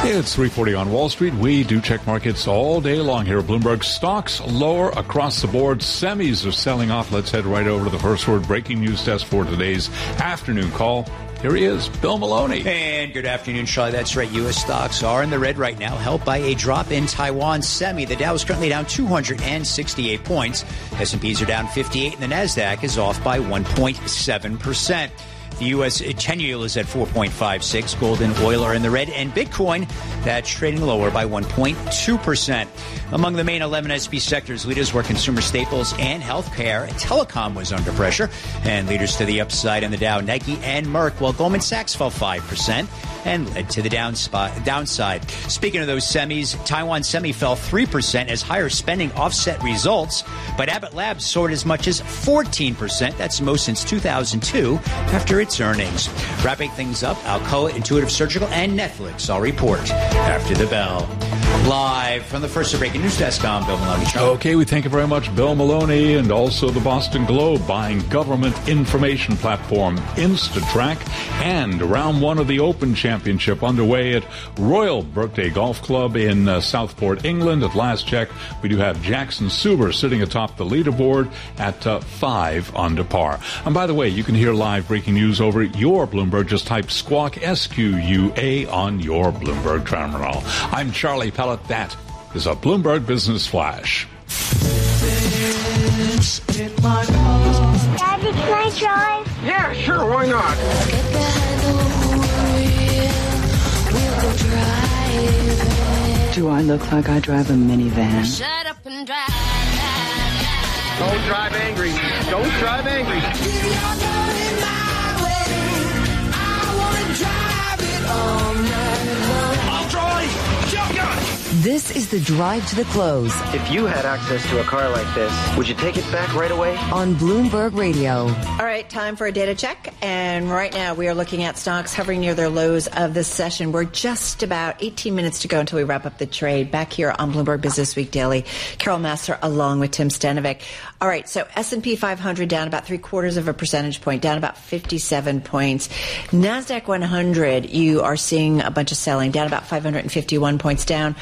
It's 3:40 on Wall Street. We do check markets all day long here at Bloomberg. Stocks lower across the board. Semis are selling off. Let's head right over to the first word breaking news desk for today's afternoon call. Here he is, Bill Maloney. And good afternoon, Charlie. That's right. U.S. stocks are in the red right now, helped by a drop in Taiwan semi. The Dow is currently down 268 points. S&Ps are down 58, and the NASDAQ is off by 1.7%. The U.S. 10-year yield is at 4.56. Gold and oil are in the red, and Bitcoin, that's trading lower by 1.2%. Among the main 11 S&P sectors, leaders were consumer staples and healthcare. Telecom was under pressure, and leaders to the upside in the Dow, Nike and Merck, while Goldman Sachs fell 5% and led to the downside. Speaking of those semis, Taiwan semi fell 3% as higher spending offset results, but Abbott Labs soared as much as 14%. That's the most since 2002 after its earnings. Wrapping things up, Alcoa, Intuitive Surgical, and Netflix all report after the bell. Live from the first breaking news desk, I'm Bill Maloney. Okay, we thank you very much, Bill Maloney, and also the Boston Globe buying government information platform InstaTrack, and round one of the Open Championship underway at Royal Birthday Golf Club in Southport, England. At last check, we do have Jackson Suber sitting atop the leaderboard at 5 under par. And by the way, you can hear live breaking news over your Bloomberg. Just type Squawk, S-Q-U-A, on your Bloomberg terminal. I'm Charlie Pellet. That is a Bloomberg Business Flash. Daddy, can I drive? Yeah, sure, why not? Do I look like I drive a minivan? Shut up and drive. Don't drive angry. Don't drive angry. I'll drive. Shotgun. This is the drive to the close If you had access to a car like this, would you take it back right away? on Bloomberg Radio. All right, time for a data check. And right now we are looking at stocks hovering near their lows of this session. We're just about 18 minutes to go until we wrap up the trade. Back here on Bloomberg Business Week Daily, Carol Massar along with Tim Stanovic. All right, so S&P 500 down about 0.75 of a percentage point, down about 57 points. NASDAQ 100, you are seeing a bunch of selling, down about 551 points, down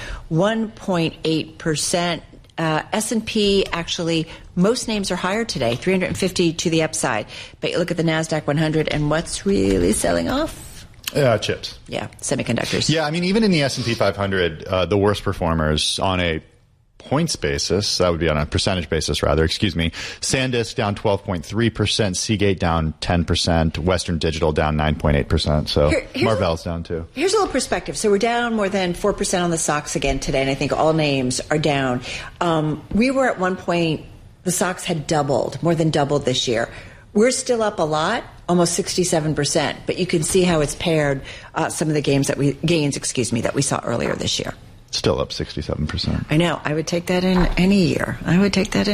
1.8%. S&P, actually, most names are higher today, 350 to the upside. But you look at the NASDAQ 100, and what's really selling off? Chips. Yeah, semiconductors. Yeah, I mean, even in the S&P 500, the worst performers on a points basis, that would be on a percentage basis, rather, SanDisk down 12.3%, Seagate down 10%, Western Digital down 9.8%. So Marvell's down too. Here's a little perspective. So we're down more than 4% on the stocks again today, and I think all names are down. We were at one point, the stocks had doubled, more than doubled this year. We're still up a lot, almost 67%, but you can see how it's paired some of the gains that we saw earlier this year. Still up 67%. I know. I would take that in any year. Let's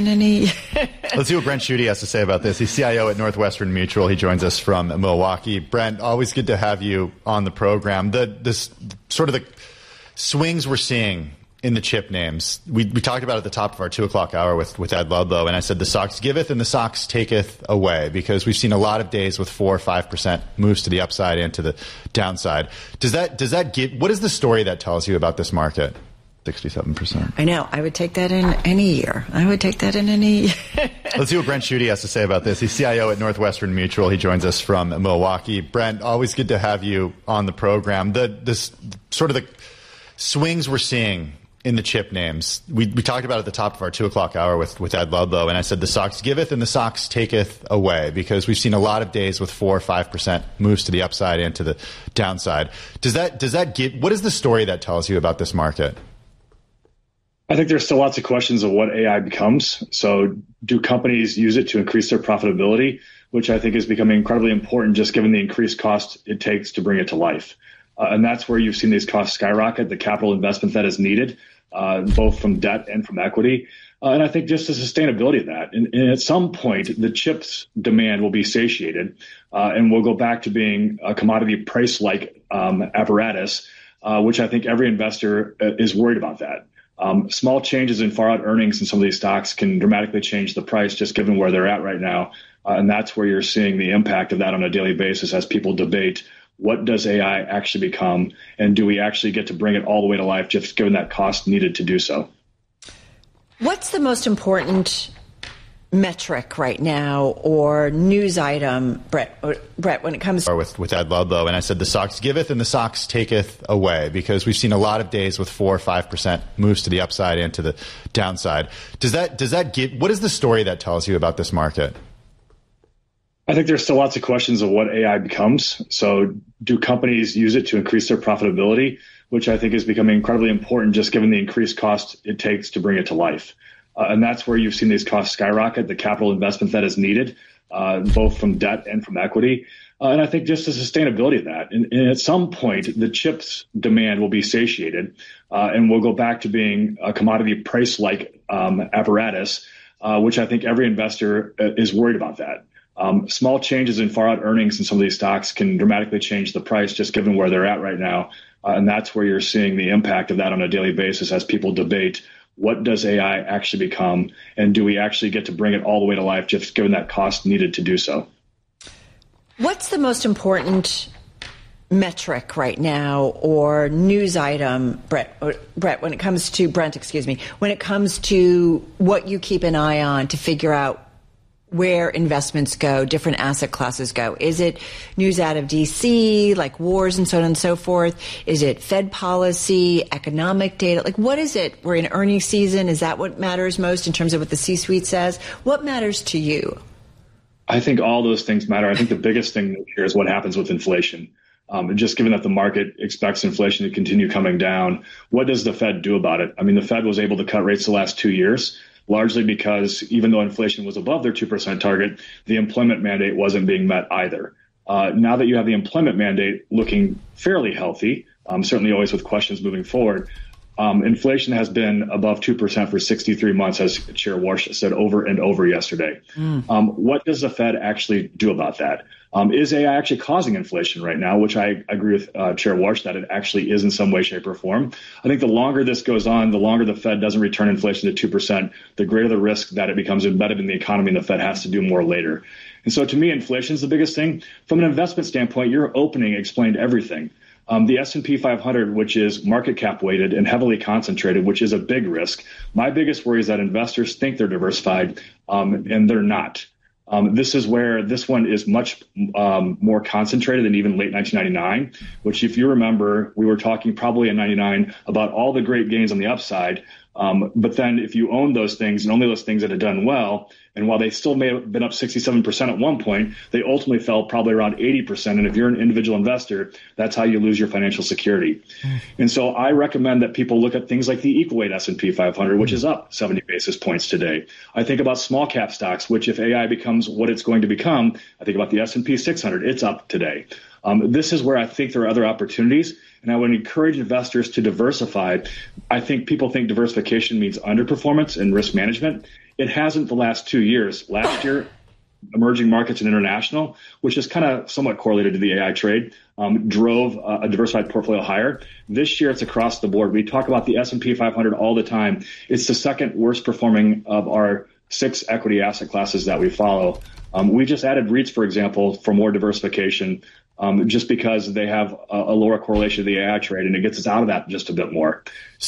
see what Brent Schutte has to say about this. He's CIO at Northwestern Mutual. He joins us from Milwaukee. Brent, always good to have you on the program. The swings we're seeing in the chip names. We talked about at the top of our 2 o'clock hour with Ed Ludlow, and I said the stocks giveth and the stocks taketh away, because we've seen a lot of days with 4 or 5% moves to the upside and to the downside. Does that give, what is the story that tells you about this market? 67%. I know. I would take that in any year. Let's see what Brent Schutte has to say about this. He's CIO at Northwestern Mutual. He joins us from Milwaukee. Brent, always good to have you on the program. The swings we're seeing in the chip names. We talked about at the top of our 2 o'clock hour with Ed Ludlow, and I said the stocks giveth and the stocks taketh away, because we've seen a lot of days with 4 or 5% moves to the upside and to the downside. Does that give, what is the story that tells you about this market? I think there's still lots of questions of what AI becomes. So do companies use it to increase their profitability, which I think is becoming incredibly important just given the increased cost it takes to bring it to life. And that's where you've seen these costs skyrocket, the capital investment that is needed, both from debt and from equity. And I think just the sustainability of that. And at some point, the chips demand will be satiated, and we'll go back to being a commodity price-like apparatus, which I think every investor is worried about that. Small changes in far-out earnings in some of these stocks can dramatically change the price just given where they're at right now. And that's where you're seeing the impact of that on a daily basis as people debate what does AI actually become, and do we actually get to bring it all the way to life, just given that cost needed to do so? What's the most important metric right now or news item, Brett, when it comes to... With Ed Ludlow, and I said the stocks giveth and the stocks taketh away, because we've seen a lot of days with 4 or 5% moves to the upside and to the downside. Does that give, what is the story that tells you about this market? I think there's still lots of questions of what AI becomes. So do companies use it to increase their profitability, which I think is becoming incredibly important just given the increased cost it takes to bring it to life. And that's where you've seen these costs skyrocket, the capital investment that is needed, both from debt and from equity. And I think just the sustainability of that. And at some point, the chips demand will be satiated, and we'll go back to being a commodity price-like apparatus, which I think every investor is worried about that. Small changes in far-out earnings in some of these stocks can dramatically change the price just given where they're at right now. And that's where you're seeing the impact of that on a daily basis as people debate what does AI actually become, and do we actually get to bring it all the way to life just given that cost needed to do so? What's the most important metric right now or news item, Brent, when it comes to what you keep an eye on to figure out where investments go, different asset classes go? Is it news out of D.C., like wars and so on and so forth? Is it Fed policy, economic data? Like, what is it? We're in earnings season. Is that what matters most in terms of what the C-suite says? What matters to you? I think all those things matter. I think the biggest thing here is what happens with inflation. And just given that the market expects inflation to continue coming down, what does the Fed do about it? I mean, the Fed was able to cut rates the last 2 years, largely because even though inflation was above their 2% target, the employment mandate wasn't being met either. Now that you have the employment mandate looking fairly healthy, certainly always with questions moving forward, inflation has been above 2% for 63 months, as Chair Warsh said over and over yesterday. What does the Fed actually do about that? Is AI actually causing inflation right now, which I agree with Chair Warsh that it actually is in some way, shape, or form. I think the longer this goes on, the longer the Fed doesn't return inflation to 2%, the greater the risk that it becomes embedded in the economy and the Fed has to do more later. And so to me, inflation is the biggest thing. From an investment standpoint, your opening explained everything. The S&P 500, which is market cap weighted and heavily concentrated, which is a big risk. My biggest worry is that investors think they're diversified, and they're not. This is where this one is much more concentrated than even late 1999, which if you remember, we were talking probably in 99 about all the great gains on the upside. But then if you own those things and only those things that had done well, and while they still may have been up 67% at one point, they ultimately fell probably around 80%. And if you're an individual investor, that's how you lose your financial security. And so I recommend that people look at things like the equal weight S&P 500, which is up 70 basis points today. I think about small cap stocks, which if AI becomes what it's going to become, I think about the S&P 600, it's up today. This is where I think there are other opportunities, and I would encourage investors to diversify. I think people think diversification means underperformance and risk management. It hasn't the last 2 years. Last year, emerging markets and international, which is kind of somewhat correlated to the AI trade, drove a diversified portfolio higher. This year, it's across the board. We talk about the S&P 500 all the time. It's the second worst performing of our 6 equity asset classes that we follow. We just added REITs, for example, for more diversification, just because they have a lower correlation to the AI trade, and it gets us out of that just a bit more.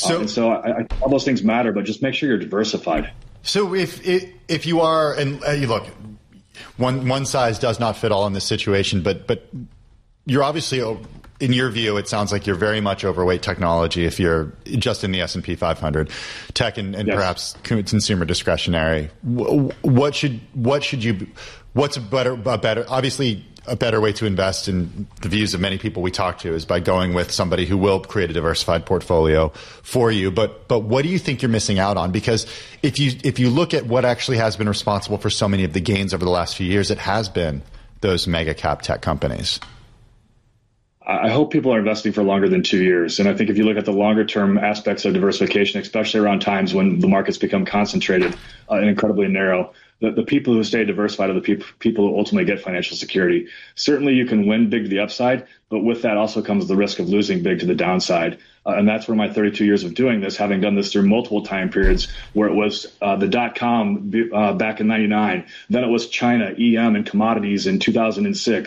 So all those things matter, but just make sure you're diversified. So if you are, and you look, one size does not fit all in this situation, but you're obviously, in your view, it sounds like you're very much overweight technology if you're just in the S&P 500, tech and yes, perhaps consumer discretionary. What's a better, obviously a better way to invest in the views of many people we talk to is by going with somebody who will create a diversified portfolio for you. But what do you think you're missing out on? Because if you look at what actually has been responsible for so many of the gains over the last few years, it has been those mega cap tech companies. I hope people are investing for longer than 2 years. And I think if you look at the longer term aspects of diversification, especially around times when the markets become concentrated and incredibly narrow, the people who stay diversified are the people who ultimately get financial security. Certainly you can win big to the upside, but with that also comes the risk of losing big to the downside. And that's where my 32 years of doing this, having done this through multiple time periods where it was the .com back in 99, then it was China, EM, and commodities in 2006.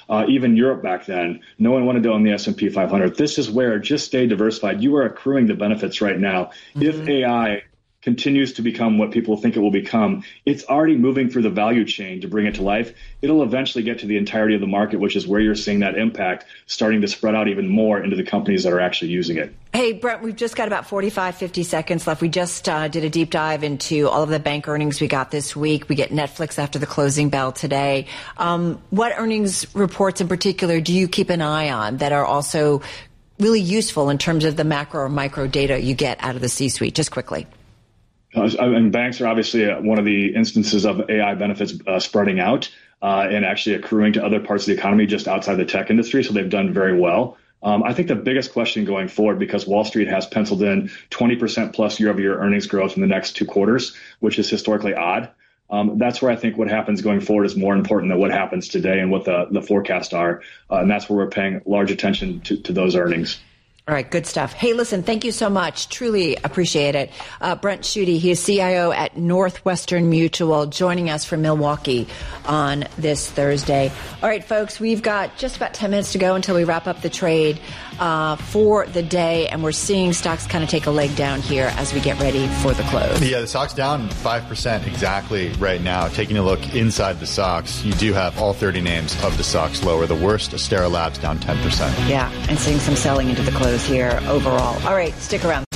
even Europe back then. No one wanted to own the S&P 500. This is where just stay diversified. You are accruing the benefits right now. If AI continues to become what people think it will become, it's already moving through the value chain to bring it to life. It'll eventually get to the entirety of the market, which is where you're seeing that impact starting to spread out even more into the companies that are actually using it. Hey, Brent, we've just got about 45, 50 seconds left. We just did a deep dive into all of the bank earnings we got this week. We get Netflix after the closing bell today. What earnings reports in particular do you keep an eye on that are also really useful in terms of the macro or micro data you get out of the C-suite? Just quickly. And banks are obviously one of the instances of AI benefits spreading out and actually accruing to other parts of the economy just outside the tech industry. So they've done very well. I think the biggest question going forward, because Wall Street has penciled in 20% plus year-over-year earnings growth in the next 2 quarters, which is historically odd. That's where I think what happens going forward is more important than what happens today and what the forecasts are. And that's where we're paying large attention to those earnings. All right, good stuff. Hey, listen, thank you so much. Truly appreciate it. Brent Schutte, he is CIO at Northwestern Mutual, joining us from Milwaukee on this Thursday. All right, folks, we've got just about 10 minutes to go until we wrap up the trade for the day, and we're seeing stocks kind of take a leg down here as we get ready for the close. Yeah, the stock's down 5% exactly right now. Taking a look inside the stocks, you do have all 30 names of the stocks lower. The worst, Astera Labs, down 10%. Yeah, and seeing some selling into the close here overall. All right, stick around.